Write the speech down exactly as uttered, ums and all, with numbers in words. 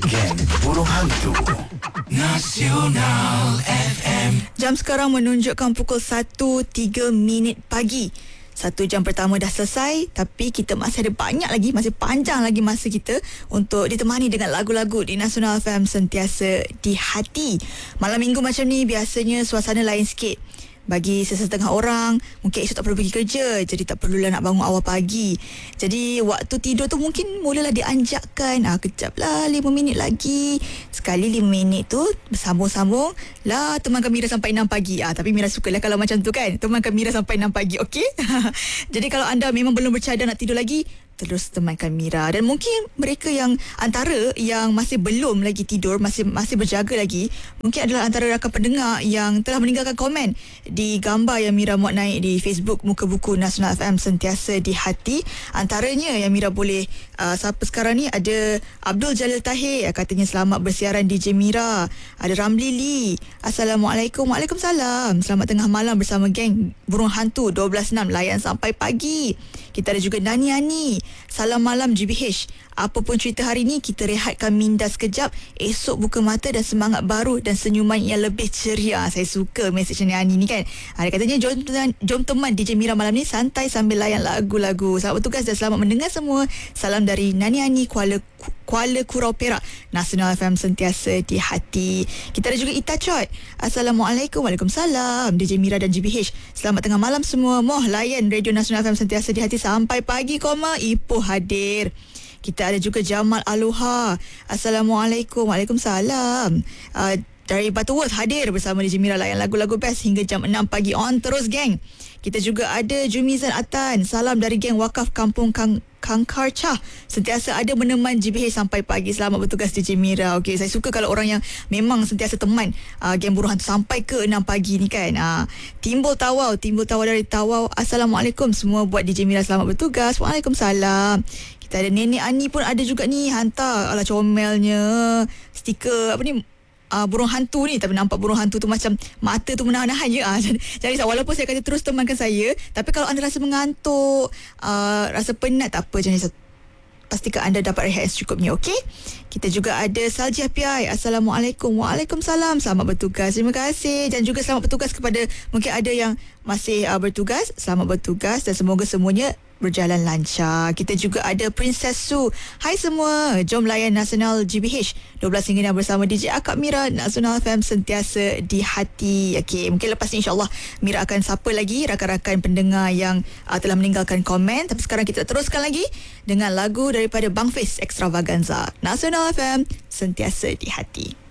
Geng Burung Hantu Nasional F M. Jam sekarang menunjukkan pukul satu tiga minit pagi. Satu jam pertama dah selesai, tapi kita masih ada banyak lagi, masih panjang lagi masa kita untuk ditemani dengan lagu-lagu di Nasional F M sentiasa di hati. Malam minggu macam ni biasanya suasana lain sikit. Bagi sesetengah orang, mungkin esok tak perlu pergi kerja, jadi tak perlulah nak bangun awal pagi. Jadi waktu tidur tu mungkin mulalah dianjakkan, ah, kejap lah lima minit lagi. Sekali lima minit tu bersambung-sambung lah, temankan Mira sampai enam pagi. Ah, tapi Mira sukalah kalau macam tu kan, temankan Mira sampai enam pagi, okey? Jadi kalau anda memang belum bercadar nak tidur lagi, terus temankan Mira. Dan mungkin mereka yang antara yang masih belum lagi tidur, masih masih berjaga lagi, mungkin adalah antara rakan pendengar yang telah meninggalkan komen di gambar yang Mira muat naik di Facebook Muka Buku Nasional F M sentiasa di hati. Antaranya yang Mira boleh uh, siapa sekarang ni, ada Abdul Jalil Tahir, katanya selamat bersiaran D J Mira. Ada Ramli Lee, Assalamualaikum. Waalaikumsalam. Selamat tengah malam bersama geng Burung Hantu dua belas enam, layan sampai pagi. Kita ada juga Nani Ani, salam malam G B H. Apa pun cerita hari ni, kita rehatkan minda sekejap, esok buka mata dan semangat baru dan senyuman yang lebih ceria. Saya suka mesej Nani Ani ni kan. Ada katanya jom, jom teman D J Mira malam ni santai sambil layan lagu-lagu. Selamat bertugas dan selamat mendengar semua. Salam dari Nani Ani, Kuala Kuala Kurau Perak. Nasional F M sentiasa di hati. Kita ada juga Ita Chot, Assalamualaikum. Waalaikumsalam D J Mira dan G B H. Selamat tengah malam semua. Moh layan Radio Nasional F M sentiasa di hati sampai pagi, koma Ipoh hadir. Kita ada juga Jamal Aloha, Assalamualaikum. Waalaikumsalam. uh, Dari Butterworth hadir bersama D J Mira layan lagu-lagu best hingga jam enam pagi. On terus geng. Kita juga ada Jumizan Atan, salam dari geng Wakaf Kampung Kang Kangkarcah, sentiasa ada meneman G B H sampai pagi. Selamat bertugas D J Mira. Okey, saya suka kalau orang yang memang sentiasa teman uh, geng Burung Hantu sampai ke enam pagi ni kan. Uh, Timbul Tawau, Timbul Tawau dari Tawau, Assalamualaikum semua buat D J Mira, selamat bertugas. Waalaikumsalam. Kita ada Nenek Ani pun ada juga ni, hantar ala comelnya stiker apa ni, Uh, burung hantu ni, tapi nampak burung hantu tu macam mata tu menahan-nahan je. Uh, jadi walaupun saya kata terus temankan saya, tapi kalau anda rasa mengantuk, uh, rasa penat, tak apa, jangan, pastikan anda dapat rehat secukupnya, okey? Kita juga ada Salji Apiai, Assalamualaikum. Waalaikumsalam. Selamat bertugas. Terima kasih. Dan juga selamat bertugas kepada mungkin ada yang masih uh, bertugas. Selamat bertugas dan semoga semuanya berjalan lancar. Kita juga ada Princess Su. Hai semua, jom layan Nasional G B H dua belas hingga enam bersama D J Akak Mira. Nasional F M sentiasa di hati. Okey, mungkin lepas ni insyaAllah Mira akan sapa lagi rakan-rakan pendengar yang uh, telah meninggalkan komen. Tapi sekarang kita teruskan lagi dengan lagu daripada Bang Fiz, Extravaganza. Nasional F M sentiasa di hati.